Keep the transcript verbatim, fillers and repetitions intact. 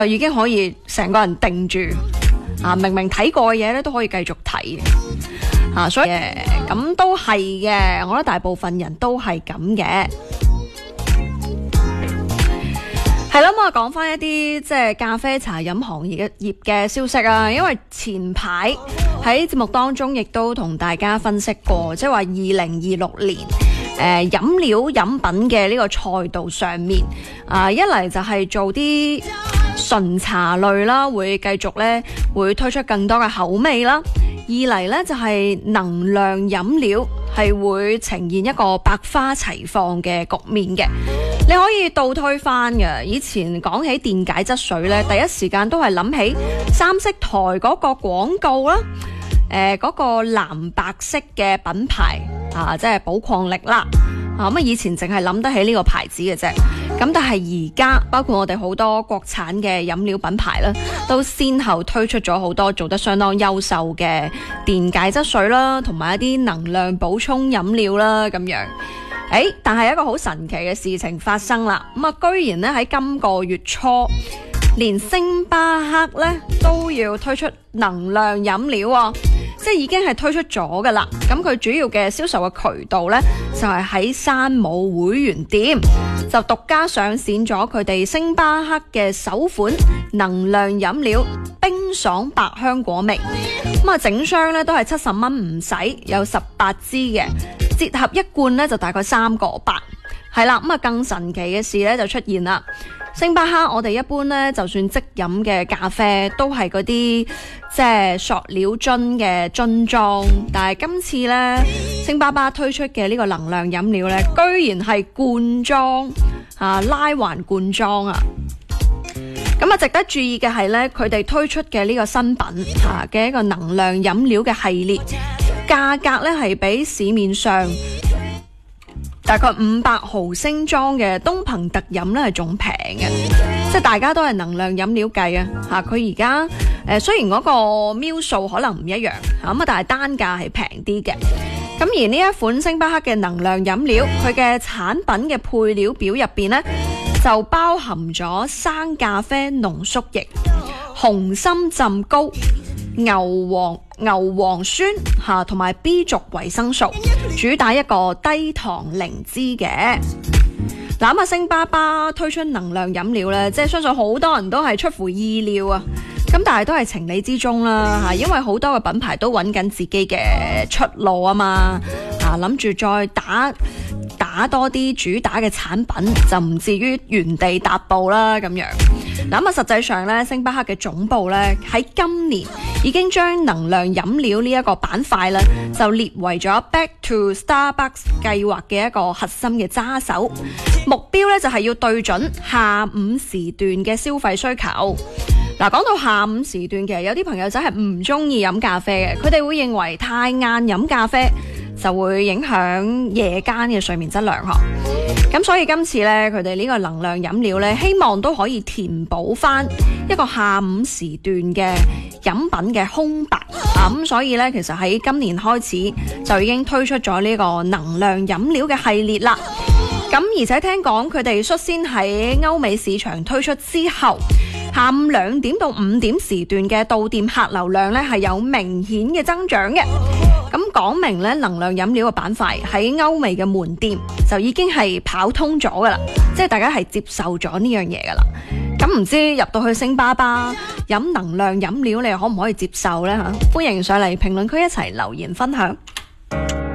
就已經可以成個人定住啊！明明睇過嘅嘢咧，都可以繼續睇啊！所以咁都係嘅，我覺得大部分人都係咁嘅。係啦，咁啊講翻一啲即係咖啡茶飲行業嘅業嘅消息啊，因為前排喺節目當中亦都同大家分析過，即係話二零二六年誒飲料飲品嘅呢個賽道上面啊，一嚟就係做啲純茶類啦，會繼續咧會推出更多嘅口味啦；二嚟咧就係能量飲料係會呈現一個百花齊放嘅局面嘅。你可以倒推翻嘅，以前講起電解質水咧，第一時間都係諗起三色台嗰個廣告啦，誒、呃、嗰、嗰個藍白色嘅品牌啊，即係寶礦力啦。啊咁啊，以前淨係諗得起呢個牌子嘅啫。咁但係而家包括我哋好多國產嘅飲料品牌啦，都先後推出咗好多做得相當優秀嘅電解質水啦，同埋一啲能量補充飲料啦咁樣。誒，但係一個好神奇嘅事情發生啦，咁啊，居然咧喺今個月初，連星巴克咧都要推出能量飲料喎，即係已經係推出咗噶啦。咁佢主要嘅銷售嘅渠道咧，就係喺山姆會員店，就獨家上線咗佢哋星巴克嘅首款能量飲料冰爽百香果味。咁啊，整箱咧都係七十蚊唔使，有十八支嘅。折合一罐咧就大概三個八，係啦。咁啊，更神奇嘅事咧就出現啦。星巴克我哋一般咧就算即飲嘅咖啡都係嗰啲即係塑料樽嘅樽裝，但係今次咧星巴克推出嘅呢個能量飲料咧，居然係罐裝啊，拉環罐裝啊！咁啊，值得注意嘅係咧，佢哋推出嘅呢個新品啊嘅一個能量飲料嘅系列，價格咧係比市面上大概五百毫升裝嘅東鵬特飲咧係仲平嘅，即係大家都係能量飲料計啊嚇。佢而家誒雖然嗰個標數可能唔一樣嚇，咁啊，但係單價係平啲嘅。咁而呢一款星巴克嘅能量飲料，佢嘅產品嘅配料表入邊呢，就包含咗生咖啡濃縮液、紅心浸膏、牛黃牛黃酸吓，同埋 B 族維生素，主打一個低糖零脂嘅。嗱，咁啊，星巴克推出能量飲料咧，即係相信好多人都係出乎意料啊。咁但係都係情理之中啦吓，因為好多嘅品牌都揾緊自己嘅出路啊嘛，啊諗住再打打多啲主打嘅產品，就唔至於原地踏步啦咁樣。嗱，咁啊，實際上咧，星巴克嘅總部咧喺今年已經將能量飲料呢一個板塊咧，就列為咗 Back to Starbucks 計劃嘅一個核心嘅揸手，目標咧就係要對準下午時段嘅消費需求。嗱，講到下午時段，其實有啲朋友仔係唔中意飲咖啡嘅，佢哋會認為太晏飲咖啡就會影響夜間嘅睡眠質量呵。咁所以今次咧，佢哋呢個能量飲料咧，希望都可以填補翻一個下午時段嘅飲品嘅空白啊。咁所以咧，其實喺今年開始就已經推出咗呢個能量飲料嘅系列啦。咁而且聽講佢哋率先喺歐美市場推出之後，下午兩點到五點時段嘅到店客流量咧係有明顯嘅增長嘅。咁講明咧，能量飲料嘅板塊喺歐美嘅門店就已經係跑通咗噶啦，即係大家係接受咗呢樣嘢噶啦。咁唔知入到去星巴克飲能量飲料，你可唔可以接受呢？吓，歡迎上嚟評論區一齊留言分享。